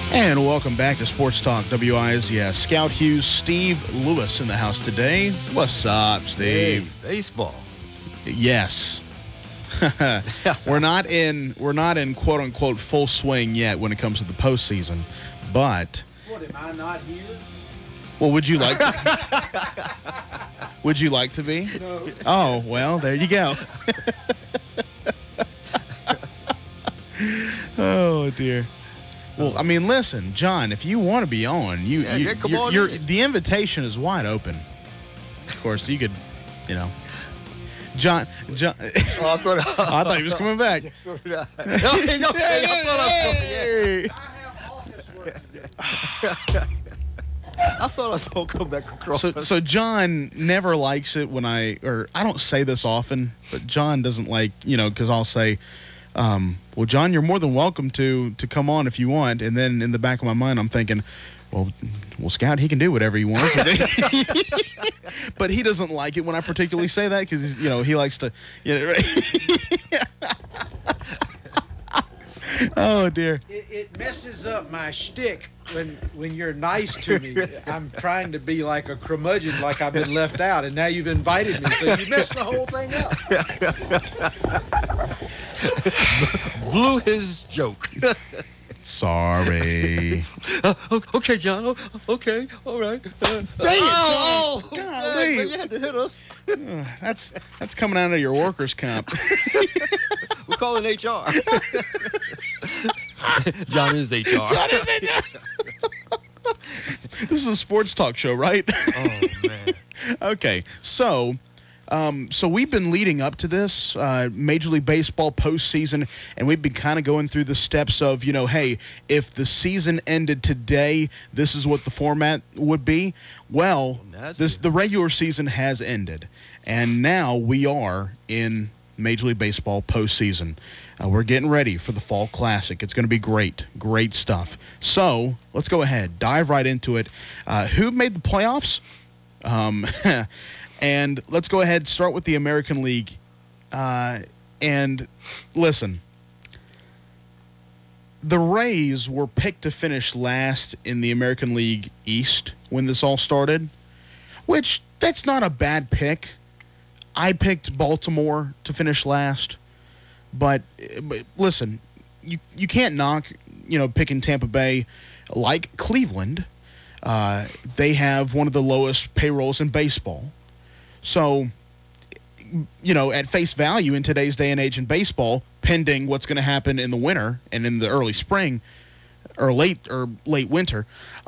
And welcome back to Sports Talk WISS. Scout Hughes, Steve Lewis in the house today. What's up, Steve? Hey, baseball. Yes. we're not in quote unquote full swing yet when it comes to the postseason, but What, am I not here? well, would you like to, would you like to be? No. Oh, well, there you go. Oh dear. Well, I mean, listen, John, if you want to be on, come on in. the invitation is wide open. Of course, you could, John. Oh, I I thought he was coming back. So did I. Hey! I thought I was going to come back across. So John never likes it when I don't say this often, but John doesn't like, because I'll say, well, John, you're more than welcome to come on if you want. And then in the back of my mind, I'm thinking, well, Scout, he can do whatever he wants. But he doesn't like it when I particularly say that because, he likes to, right? Oh, dear. It messes up my shtick when you're nice to me. I'm trying to be like a curmudgeon, like I've been left out, and now you've invited me, so you messed the whole thing up. Blew his joke. Sorry. Okay, John. Okay. All right. Dang it, Oh, golly. man, you had to hit us. That's coming out of your workers' comp. We're calling HR. John is HR. This is a sports talk show, right? Oh, man. Okay, so we've been leading up to this Major League Baseball postseason, and we've been kind of going through the steps of, hey, if the season ended today, this is what the format would be. Well, the regular season has ended, and now we are in Major League Baseball postseason. We're getting ready for the Fall Classic. It's going to be great stuff. So let's go ahead, dive right into it. Who made the playoffs? And let's go ahead and start with the American League. And listen, the Rays were picked to finish last in the American League East when this all started, which that's not a bad pick. I picked Baltimore to finish last, but listen, you can't knock, picking Tampa Bay. Like Cleveland, they have one of the lowest payrolls in baseball. So, at face value in today's day and age in baseball, pending what's going to happen in the winter and in the early spring or late winter,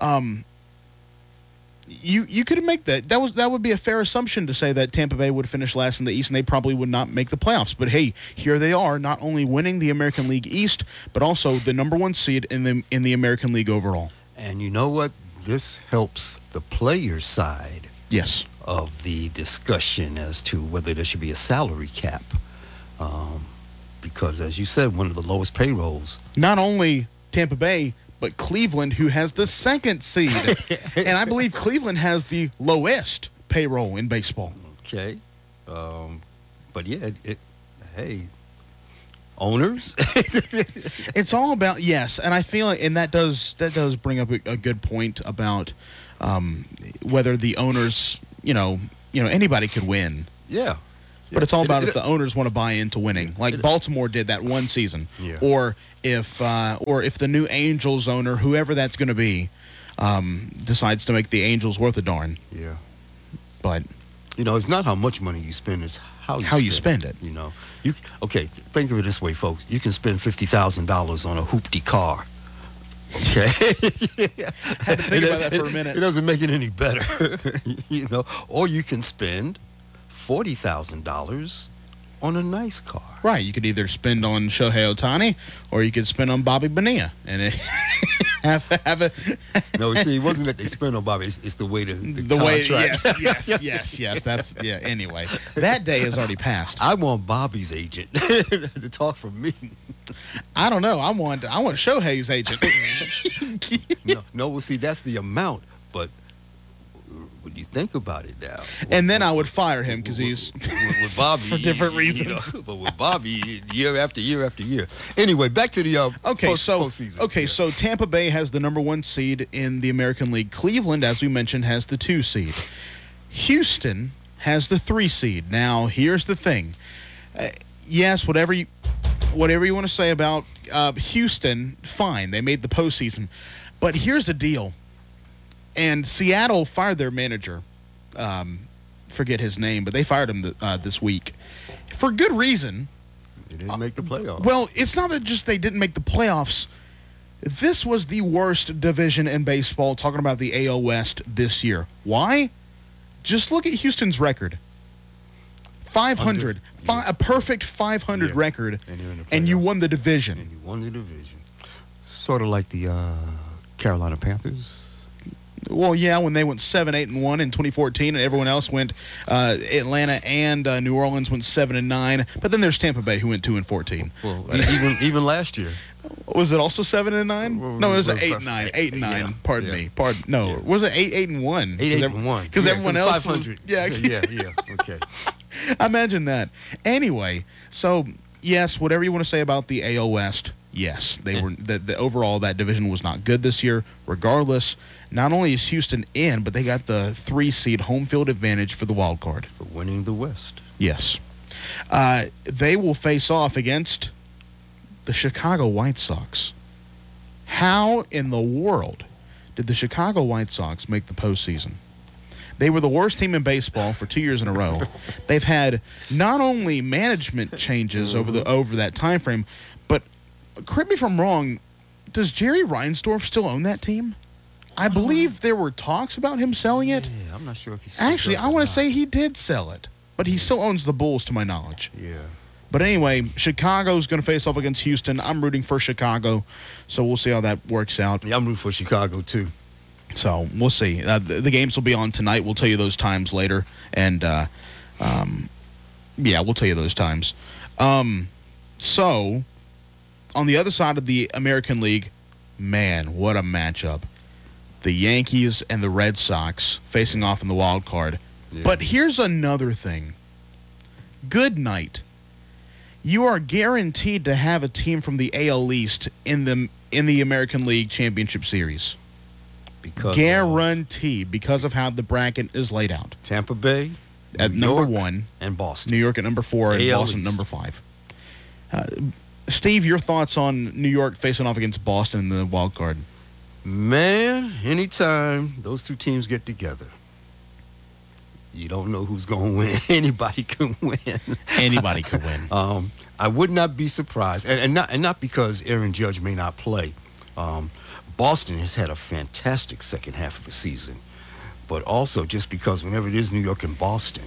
you could make that. That would be a fair assumption to say that Tampa Bay would finish last in the East and they probably would not make the playoffs. But hey, here they are, not only winning the American League East, but also the number one seed in the American League overall. And you know what? This helps the players' side. Yes. Of the discussion as to whether there should be a salary cap. Because, as you said, one of the lowest payrolls. Not only Tampa Bay, but Cleveland, who has the second seed. And I believe Cleveland has the lowest payroll in baseball. Okay. But, yeah, hey, owners. It's all about, yes, and I feel like, and that does bring up a good point about whether the owners, anybody could win. Yeah. But it's all about if the owners want to buy into winning, like Baltimore did that one season, or if the new Angels owner, whoever that's going to be, decides to make the Angels worth a darn. Yeah. But it's not how much money you spend; it's how you spend it. Think of it this way, folks. You can spend $50,000 on a hoopty car. Okay. Had to think about that for a minute. It doesn't make it any better, Or you can spend $40,000 on a nice car. Right. You could either spend on Shohei Ohtani or you could spend on Bobby Bonilla. And have a No, see, it wasn't that they spent on Bobby. It's the way the contract. Yes. That's anyway, that day has already passed. I want Bobby's agent to talk for me. I don't know. I want Shohei's agent. No. Well, see, that's the amount, but when you think about it now. And then I would fire him because he's with Bobby for different you know, reasons. but with Bobby, year after year after year. Anyway, back to the postseason. So Tampa Bay has the number 1 seed in the American League. Cleveland, as we mentioned, has the 2 seed. Houston has the 3 seed. Now, here's the thing. Yes, whatever you want to say about Houston, fine. They made the postseason. But here's the deal. And Seattle fired their manager. Forget his name, but they fired him this week. For good reason. They didn't make the playoffs. Well, it's not that just they didn't make the playoffs. This was the worst division in baseball, talking about the AL West this year. Why? Just look at Houston's record. 500. A perfect 500 record, and you won the division. And you won the division. Sort of like the Carolina Panthers. Well, yeah, when they went 7-8-1 in 2014, and everyone else went Atlanta and New Orleans went 7-9. But then there's Tampa Bay who went 2-14. Well, even last year. Was it also 7-9? No, it was 8-9. 8-9. Yeah. Pardon me. No, was it 8-8-1? 8-8-1. Because everyone else was 500. Yeah. Okay. Imagine that. Anyway, so yes, whatever you want to say about the AL West, yes, they were. The overall that division was not good this year. Regardless, not only is Houston in, but they got the 3 seed home field advantage for the wild card For winning the West. Yes, they will face off against the Chicago White Sox. How in the world did the Chicago White Sox make the postseason? They were the worst team in baseball for 2 years in a row. They've had not only management changes over that time frame, but correct me if I'm wrong, does Jerry Reinsdorf still own that team? I believe there were talks about him selling it. Yeah, I'm not sure if he Actually, I want to say he did sell it, but he still owns the Bulls to my knowledge. Yeah. But anyway, Chicago's going to face off against Houston. I'm rooting for Chicago, so we'll see how that works out. Yeah, I'm rooting for Chicago, too. So we'll see. The games will be on tonight. We'll tell you those times later. And, we'll tell you those times. So, on the other side of the American League, man, what a matchup. The Yankees and the Red Sox facing off in the wild card. Yeah. But here's another thing. Good night. You are guaranteed to have a team from the AL East in the American League Championship Series. Guaranteed, because of how the bracket is laid out. Tampa Bay at number 1 and Boston. New York at number 4 and AL Boston at East. number 5. Steve, your thoughts on New York facing off against Boston in the wild card? Man, anytime those 2 teams get together, you don't know who's going to win. Anybody can win. Anybody could win. I would not be surprised, and not because Aaron Judge may not play. Boston has had a fantastic second half of the season, but also just because whenever it is New York and Boston,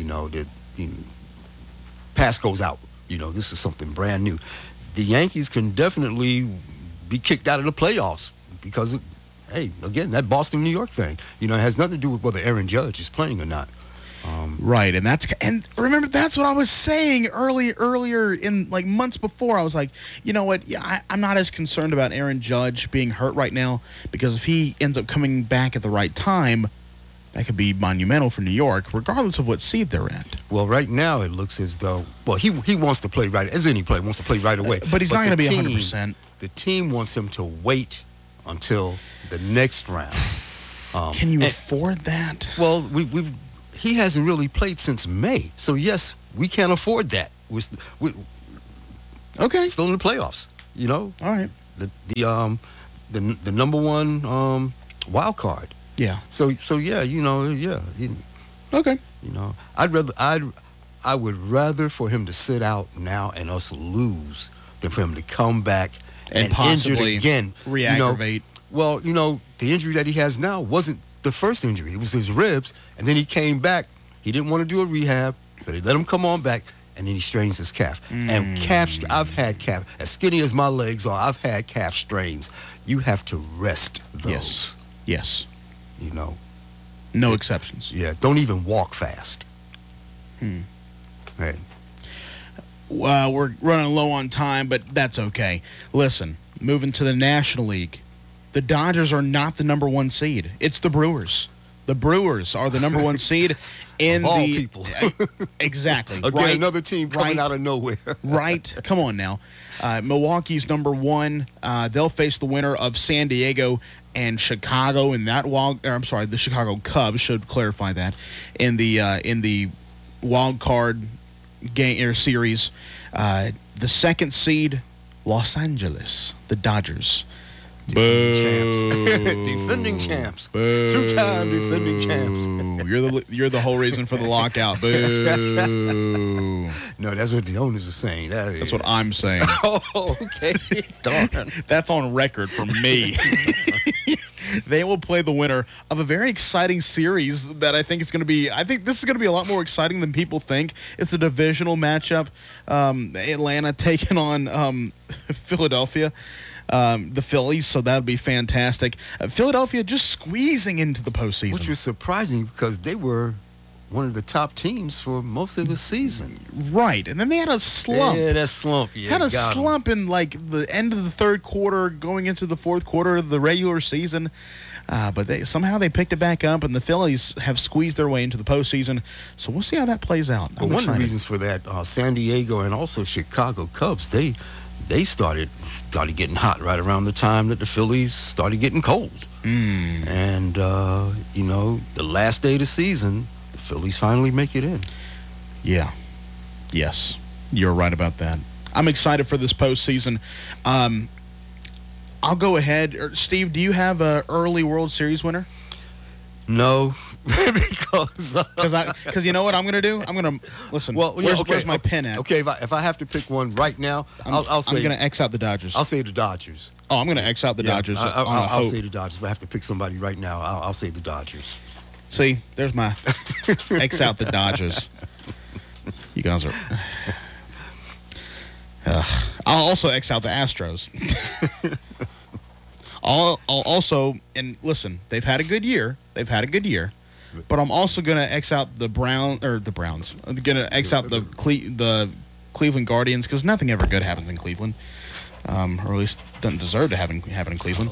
pass goes out. This is something brand new. The Yankees can definitely be kicked out of the playoffs because of, again, that Boston-New York thing. It has nothing to do with whether Aaron Judge is playing or not. Right, and remember, that's what I was saying earlier in like months before. I was like, you know what? Yeah, I'm not as concerned about Aaron Judge being hurt right now, because if he ends up coming back at the right time, that could be monumental for New York, regardless of what seed they're at. Well, right now it looks as though, he wants to play right, as any player wants to play right away. But he's not going to be the 100%. The team wants him to wait until the next round. Can you afford that? Well, he hasn't really played since May, so yes, we can't afford that. We're Okay. still in the playoffs. All right. The number 1 wild card. Yeah. So yeah, Okay. I would rather for him to sit out now and us lose than for him to come back and possibly injured again. re-aggravate. Well, the injury that he has now wasn't the first injury. It was his ribs, and then he came back. He didn't want to do a rehab, so they let him come on back, and then he strains his calf. And I've had calf, as skinny as my legs are, I've had calf strains. You have to rest those. Yes. No exceptions. Yeah, don't even walk fast. Hey. We're running low on time, but that's okay. Listen, moving to the National League, the Dodgers are not the number 1 seed. It's the Brewers. The Brewers are the number 1 seed in Of all the people. Exactly. Again, right, another team coming right, out of nowhere. Right. Come on now. Milwaukee's number 1. They'll face the winner of San Diego and Chicago in that the Chicago Cubs should clarify that in the wild card game or series. The second seed, Los Angeles, the Dodgers. Defending champs. Boo. 2-time defending champs. You're the whole reason for the lockout. Boo. No, that's what the owners are saying. That's what I'm saying. Oh, okay. Darn. That's on record from me. They will play the winner of a very exciting series that I think this is going to be a lot more exciting than people think. It's a divisional matchup. Atlanta taking on Philadelphia. The Phillies, so that would be fantastic. Philadelphia just squeezing into the postseason. Which was surprising because they were one of the top teams for most of the season. Right, and then they had a slump. Yeah, that slump. Yeah, had a got 'em. slump in like the end of the third quarter, going into the fourth quarter of the regular season. But they picked it back up, and the Phillies have squeezed their way into the postseason. So we'll see how that plays out. But one of the reasons for that, San Diego and also Chicago Cubs, they started getting hot right around the time that the Phillies started getting cold. And the last day of the season, the Phillies finally make it in. Yeah. Yes. You're right about that. I'm excited for this postseason. I'll go ahead. Steve, do you have an early World Series winner? No, because you know what I'm going to do? I'm going to listen. Well, yeah, where's my pen at? Okay, if I have to pick one right now, I'll say I'm going to X out the Dodgers. I'll say the Dodgers. Oh, I'm going to X out the Dodgers. I'll say the Dodgers. If I have to pick somebody right now, I'll say the Dodgers. See, there's my X out the Dodgers. You guys are. I'll also X out the Astros. I'll also, and listen, they've had a good year. But I'm also going to X out the Browns. I'm going to X out the Cleveland Guardians because nothing ever good happens in Cleveland. Or at least doesn't deserve to happen in Cleveland.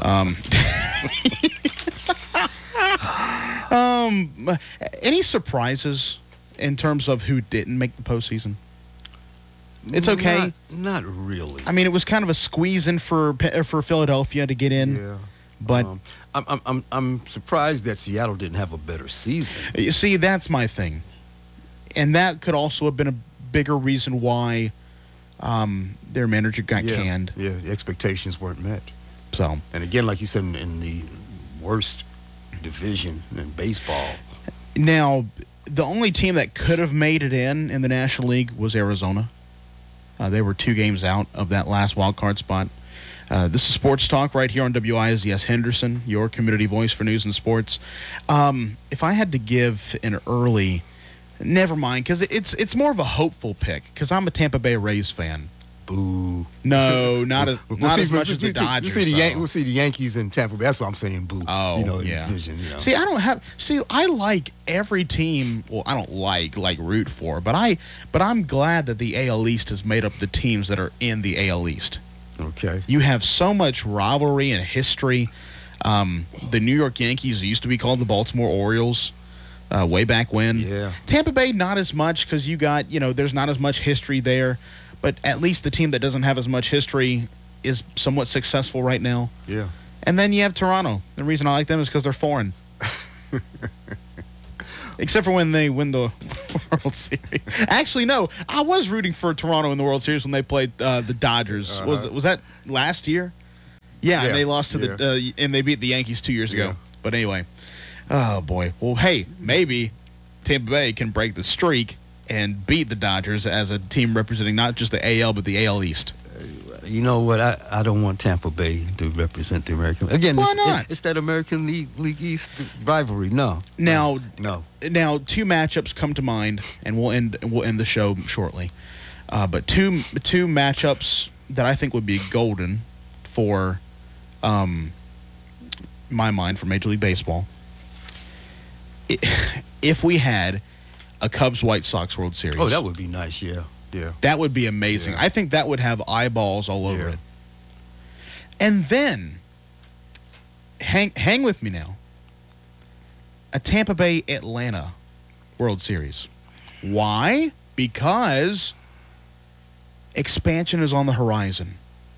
Any surprises in terms of who didn't make the postseason? It's okay. Not really. I mean, it was kind of a squeeze in for Philadelphia to get in. Yeah. But I'm surprised that Seattle didn't have a better season. You see, that's my thing, and that could also have been a bigger reason why their manager got canned. Yeah, the expectations weren't met. So, and again, like you said, in the worst division in baseball. Now, the only team that could have made it in the National League was Arizona. They were 2 games out of that last wild card spot. This is Sports Talk right here on WISDS Henderson, your community voice for news and sports. If I had to give an early, never mind, because it's more of a hopeful pick, because I'm a Tampa Bay Rays fan. Boo. No, not as much as the Dodgers. We'll see the Yankees in Tampa Bay. That's why I'm saying boo. Oh, yeah. Division, See, I like every team. Well, I don't like root for, but I'm glad that the AL East has made up the teams that are in the AL East. Okay. You have so much rivalry and history. The New York Yankees used to be called the Baltimore Orioles way back when. Yeah. Tampa Bay, not as much because you got, there's not as much history there. But at least the team that doesn't have as much history is somewhat successful right now. Yeah. And then you have Toronto. The reason I like them is because they're foreign. Except for when they win the World Series. Actually, no. I was rooting for Toronto in the World Series when they played the Dodgers. Was that last year? Yeah, and they lost to and they beat the Yankees 2 years ago. Yeah. But anyway. Oh, boy. Well, hey, maybe Tampa Bay can break the streak and beat the Dodgers as a team representing not just the AL, but the AL East. You know what? I don't want Tampa Bay to represent the American. Again, why not? It's that American League East rivalry. No. Now, 2 matchups come to mind, and we'll end the show shortly. But two matchups that I think would be golden for my mind for Major League Baseball. If we had a Cubs-White Sox World Series. Oh, that would be nice, yeah. That would be amazing. Yeah. I think that would have eyeballs all over it. And then, hang with me now. a Tampa Bay Atlanta World Series. Why? Because expansion is on the horizon.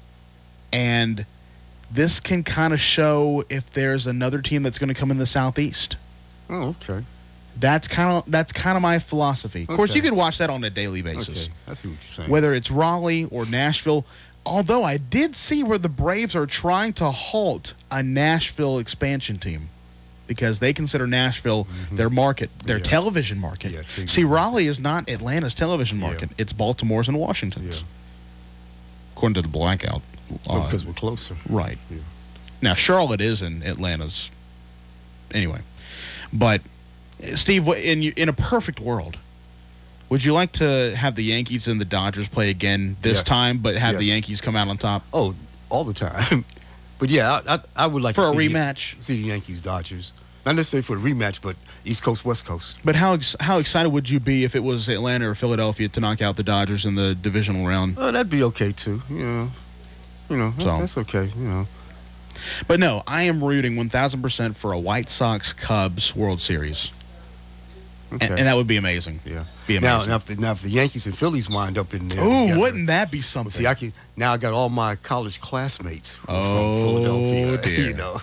And this can kind of show if there's another team that's going to come in the Southeast. Oh, okay. That's kind of my philosophy. Of course, Okay. you could watch that on a daily basis. Okay, I see what you're saying. Whether it's Raleigh or Nashville. Although I did see where the Braves are trying to halt a Nashville expansion team because they consider Nashville their market, their Yeah. television market. Yeah, TV. See, Raleigh is not Atlanta's television Yeah. market. It's Baltimore's and Washington's. Yeah. According to the blackout. Because we're closer. Right. Yeah. Now, Charlotte is in Atlanta's. Anyway. But, Steve, in a perfect world, would you like to have the Yankees and the Dodgers play again this Yes. time, but have the Yes. Yankees come out on top? Oh, all the time. But yeah, I would like For to a see rematch. see the Yankees Dodgers. Not necessarily for a rematch, but East Coast West Coast. But how excited would you be if it was Atlanta or Philadelphia to knock out the Dodgers in the divisional round? Oh, that'd be okay too. You know, So- that's okay. You know, But no, I am rooting 1,000% for a White Sox-Cubs World Series. okay. And that would be amazing. yeah. Be Now, amazing. if the Yankees and Phillies wind up in there, Ooh, together, wouldn't that be something? see, I got all my college classmates from Oh, Philadelphia. dear. You know,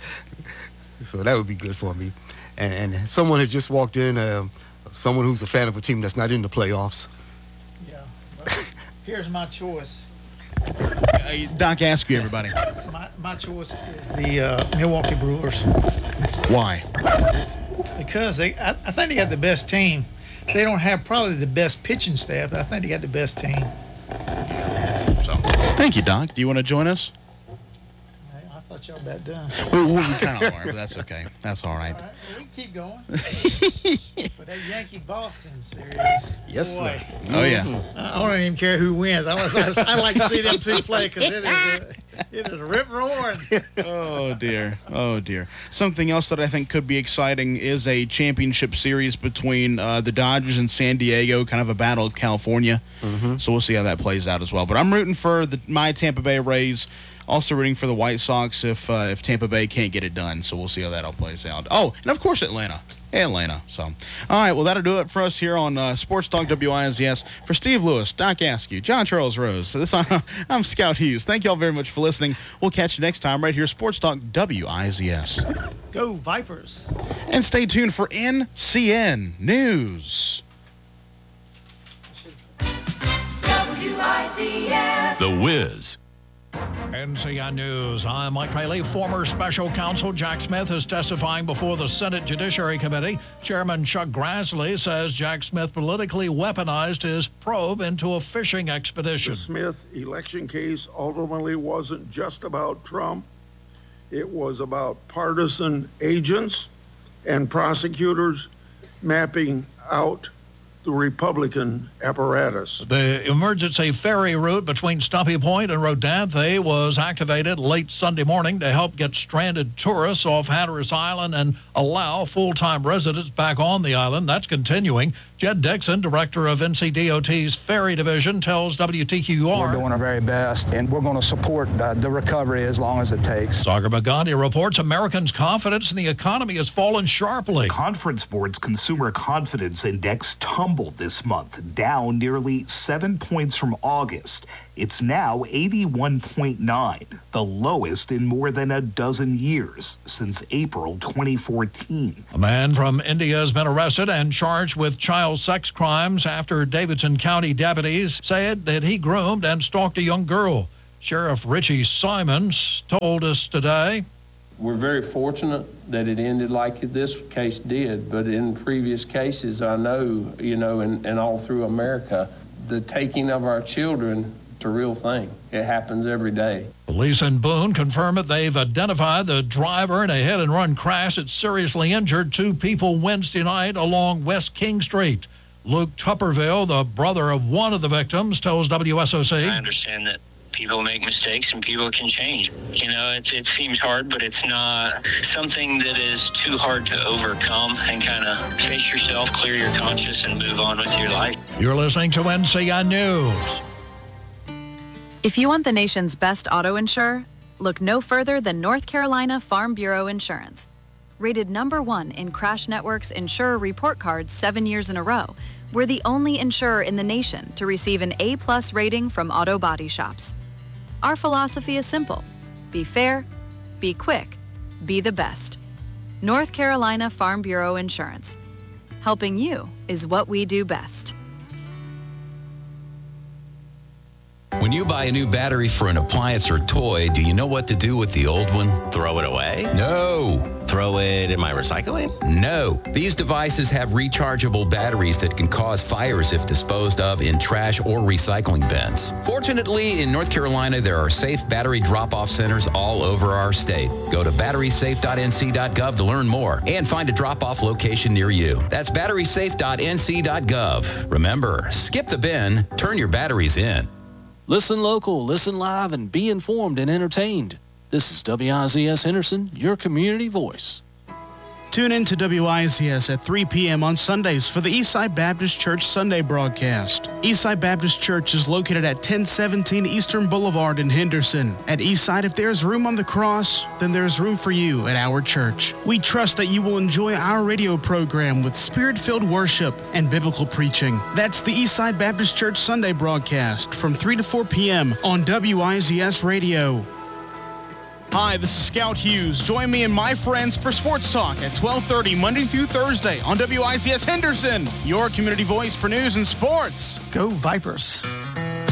so that would be good for me. And someone had just walked in, someone who's a fan of a team that's not in the playoffs. Yeah. But here's my choice. Doc Askew, everybody. My choice is the Milwaukee Brewers Why? because I think they got the best team. They don't have probably the best pitching staff, but I think they got the best team. So, thank you, Doc. Do you want to join us? I thought y'all about done. We kind of are, but that's okay. That's all right. All right, well, we can keep going. But that Yankee-Boston series, Yes, boy, sir. Oh, yeah. I don't even care who wins. I like to see them two play because it is rip roaring. Oh, dear. Oh, dear. Something else that I think could be exciting is a championship series between the Dodgers and San Diego, kind of a battle of California. So we'll see how that plays out as well. But I'm rooting for my Tampa Bay Rays. Also rooting for the White Sox if Tampa Bay can't get it done. So we'll see how that all plays out. Oh, and of course Atlanta. So, all right, well, that'll do it for us here on Sports Talk WIZS. For Steve Lewis, Doc Askew, John Charles Rose, I'm Scout Hughes. Thank you all very much for listening. We'll catch you next time right here, Sports Talk WIZS. Go Vipers. And stay tuned for NCN News. WIZS. The Wiz. NCN News. I'm Mike Paley. Former special counsel Jack Smith is testifying before the Senate Judiciary Committee. Chairman Chuck Grassley says Jack Smith politically weaponized his probe into a fishing expedition. The Smith election case ultimately wasn't just about Trump. It was about partisan agents and prosecutors mapping out the Republican apparatus. The emergency ferry route between Stumpy Point and Rodanthe was activated late Sunday morning to help get stranded tourists off Hatteras Island and allow full-time residents back on the island. That's continuing. Jed Dixon, director of NCDOT's Ferry Division, tells WTQR. We're doing our very best, and we're going to support the recovery as long as it takes. Sagar Bagandi reports Americans' confidence in the economy has fallen sharply. Conference Board's Consumer Confidence Index tumbled this month, down nearly 7 points from August. It's now 81.9, the lowest in more than a dozen years, since April 2014. A man from India has been arrested and charged with child sex crimes after Davidson County deputies said that he groomed and stalked a young girl. Sheriff Richie Simons told us today. We're very fortunate that it ended like this case did, but in previous cases, I know, and all through America, the taking of our children, it's a real thing. It happens every day. Police in Boone confirm that they've identified the driver in a hit-and-run crash that seriously injured two people Wednesday night along West King Street. Luke Tupperville, the brother of one of the victims, tells WSOC. I understand that people make mistakes and people can change. It seems hard, but it's not something that is too hard to overcome, and kind of face yourself, clear your conscience, and move on with your life. You're listening to NCN News. If you want the nation's best auto insurer, look no further than North Carolina Farm Bureau Insurance. Rated #1 in Crash Network's Insurer Report Card 7 years in a row, we're the only insurer in the nation to receive an A+ rating from Auto Body Shops. Our philosophy is simple. Be fair, be quick, be the best. North Carolina Farm Bureau Insurance. Helping you is what we do best. When you buy a new battery for an appliance or toy, do you know what to do with the old one? Throw it away? No. Throw it in my recycling? No. These devices have rechargeable batteries that can cause fires if disposed of in trash or recycling bins. Fortunately, in North Carolina, there are safe battery drop-off centers all over our state. Go to batterysafe.nc.gov to learn more and find a drop-off location near you. That's batterysafe.nc.gov. Remember, skip the bin, turn your batteries in. Listen local, listen live, and be informed and entertained. This is WIZS Henderson, your community voice. Tune in to WIZS at 3 p.m. on Sundays for the Eastside Baptist Church Sunday broadcast. Eastside Baptist Church is located at 1017 Eastern Boulevard in Henderson. At Eastside, if there's room on the cross, then there's room for you at our church. We trust that you will enjoy our radio program with spirit-filled worship and biblical preaching. That's the Eastside Baptist Church Sunday broadcast from 3 to 4 p.m. on WIZS Radio. Hi, this is Scout Hughes. Join me and my friends for Sports Talk at 12:30 Monday through Thursday on WIZS Henderson, your community voice for news and sports. Go Vipers.